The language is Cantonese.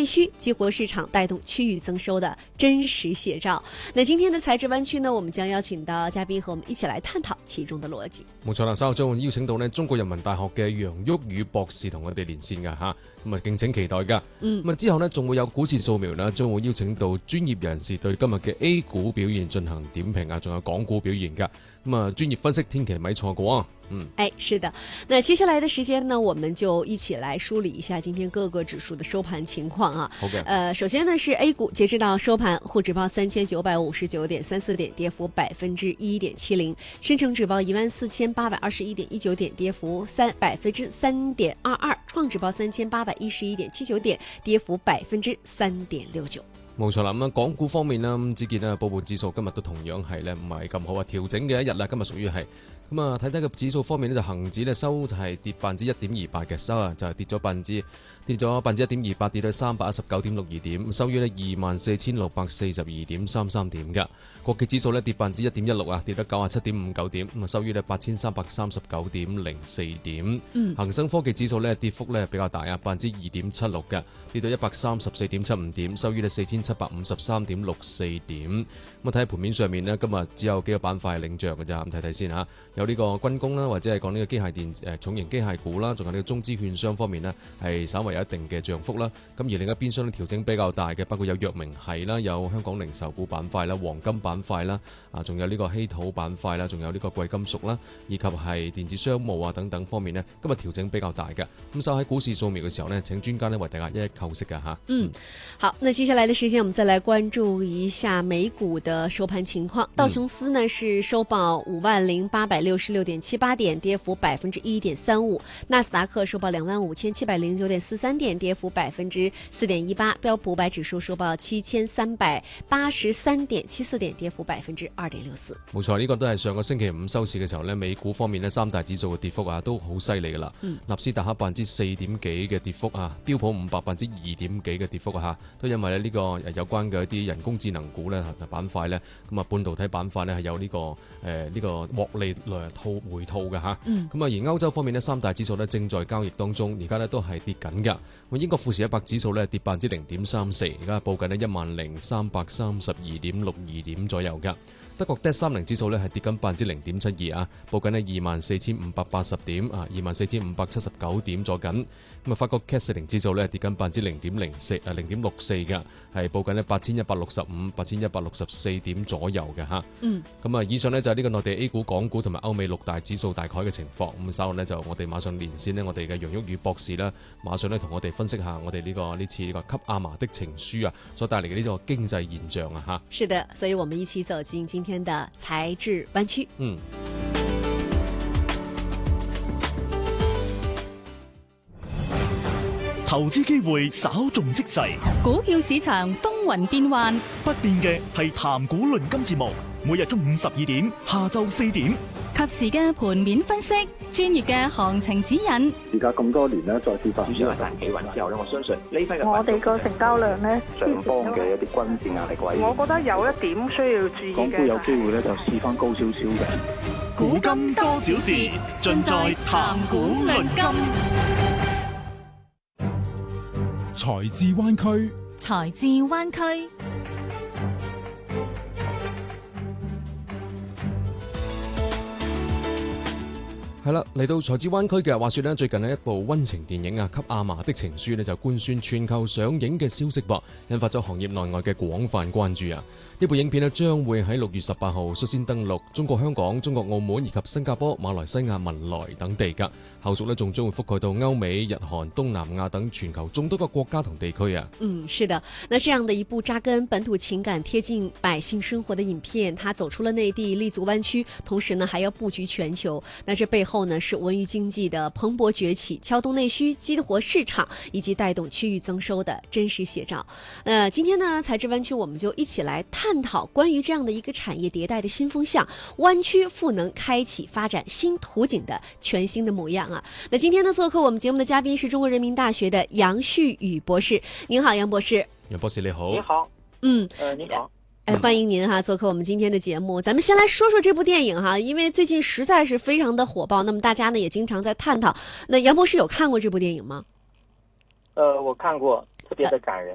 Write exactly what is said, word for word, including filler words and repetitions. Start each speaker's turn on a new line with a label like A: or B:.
A: 需，激活市場，帶動區域增收的真實寫照。那今天的財智灣區呢，我們將邀請到嘉賓和我們一起來探討其中的邏輯。
B: 冇錯啦，稍後將會邀請到呢中國人民大學嘅楊旭宇博士同我哋連線噶吓，咁啊敬請期待噶。嗯，咁啊之後呢，仲會有股市掃描啦，將會邀請到專業人士對今日嘅 A 股表現進行點評啊，仲有港股表現噶。咁啊，專業分析天期咪錯過啊。嗯，
A: 哎，是的。那接下來的時間呢，我們就一起來梳理一下今天各個指數的收盤情況啊。
B: 好嘅。
A: 呃，首先呢是 A 股，截至到收盤，滬指報三千九百五十九點三四點，跌幅百分之一點七零；深成指報一萬四千八百二十一點一九點，跌幅三百分之三點二二；創指報三千八百一十一點七九點，跌幅百分之三點六九。
B: 冇錯啦，咁啊，港股方面啦，只見咧，報盤指數今日都同樣係咧，唔係咁好啊，調整嘅一日啦，今日屬於係。咁啊，睇睇個指數方面呢，就恒指呢收係跌百分之一點二八嘅，收啊就係跌咗百分之跌咗百分之一點二八，跌到三百一十九點六二點，收於呢二萬四千六百四十二點三三點嘅。國企指數呢跌百分之一點一六啊，跌到九十七點五九點，咁啊收於呢八千三百三十九點零四點。嗯，恒生科技指數呢跌幅呢比較大啊，百分之二點七六嘅，跌到一百三十四點七五點，收於呢四千七百五十三點六四點。咁啊睇下盤面上面呢，今日只有幾個板塊係領漲嘅咋，咁睇睇先嚇。有呢個軍工啦，或者係講呢個機械電誒重型機械股啦，仲有呢個中資券商方面呢，係稍為有一定嘅漲幅啦。咁而另一邊廂呢，調整比較大嘅，包括有藥明系啦，有香港零售股板塊啦，黃金板塊啦，啊，仲有呢個稀土板塊啦，仲有呢個貴金屬啦，以及係電子商務啊等等方面呢，今日調整比較大嘅。咁稍喺股市掃描嘅時候呢，請專家呢為大家一一構析嘅嚇。嗯，
A: 好，那接下來的時間，我們再來關注一下美股的收盤情況。道瓊斯呢是收報五萬零八百六十六點七八點，跌幅百分之一點三五；納斯達克收報兩萬五千七百零九點四三點，跌幅百分之四點一八；標普五百指數收報七千三百八十三點七四點，跌幅百分之二點六四。
B: 冇錯，呢、這個都係上個星期五收市嘅時候呢，美股方面呢，三大指數嘅跌幅啊都好犀利噶啦。嗯，納斯達克百分之四點幾嘅跌幅啊，標普五百百分之二點幾嘅跌幅啊嚇，都因為咧呢個有關嘅一啲人工智能股呢板塊呢，咁啊半導體板塊呢係有呢、這個誒呢、呃這個獲利來套回吐嘅嚇。咁啊、嗯、而歐洲方面呢，三大指數呢正在交易當中，而家呢都係跌緊㗎。咁英國富時一百指數呢跌百分之零點三四，而家報緊呢一萬零三百三十二點六二點左右㗎。德國 D A X 三零指數呢係跌緊百分之零點七二啊，報緊呢二萬四千五百八十點啊，二萬四千五百七十九點左緊。咁啊，法國 C A C 四零指數呢跌緊百分之零點零四啊，零點六四嘅，係報緊呢八千一百六十五、八千一百六十四點左右嘅嚇。嗯。咁啊，以上呢就係呢個內地 A 股、港股同埋歐美六大指數大概嘅情況。咁稍後呢，就我哋馬上連線呢，我哋嘅楊旭宇博士啦，馬上呢同我哋分析下我哋呢、這個呢次呢個給阿嫲的情書啊所帶嚟嘅呢個經濟現象啊嚇。
A: 是的，所以我們一起走進今天的財智灣區。嗯。
C: 投資機會稍縱即逝，
D: 股票市場風雲變幻，
C: 不變嘅係談股論金節目，每日中午十二點，下晝四點，
D: 及時嘅盤面分析，專業嘅行情指引。
E: 而家咁多年咧，再跌翻，
F: 主要係大企穩之後咧，我相信呢批嘅
G: 我哋個成交量咧，
E: 上方嘅一啲均線壓力位，
G: 我覺得有一點需要注意嘅。
E: 港股有機會咧，就試翻高少少嘅。
C: 古今多少事，盡在談股論金。財智灣區，
D: 財智灣區。
B: 係啦，嚟到財智灣區嘅話說呢，最近呢一部溫情電影啊《給阿嫲的情書》呢就官宣全球上映嘅消息噃，引發咗行業內外嘅廣泛關注啊！呢部影片呢將會喺六月十八號率先登陸中國香港、中國澳門以及新加坡、馬來西亞、文萊等地噶，後續呢仲將會覆蓋到歐美、日韓、東南亞等全球眾多個國家同地區啊！
A: 嗯，是的，那這樣的一部扎根本土情感、貼近百姓生活的影片，它走出了內地，立足灣區，同時呢還要佈局全球，那這背後呢是文娛經濟的蓬勃崛起，撬動內需，激活市場，以及帶動區域增收的真實寫照。呃，今天呢財智灣區我們就一起來探討關於這樣的一個產業迭代的新風向，灣區賦能開啟發展新圖景的全新的模樣啊！那今天呢做客我們節目的嘉賓是中國人民大學的楊旭宇博士。您好，楊博士。
B: 楊博士你好。
F: 你好。
A: 嗯，
F: 呃，你好。
A: 哎，歡迎您哈，做客我們今天的節目。咱們先來說說這部電影哈，因為最近實在是非常的火爆，那麼大家呢也經常在探討。那楊博士有看過這部電影嗎？
F: 呃，我看過，特別的感人。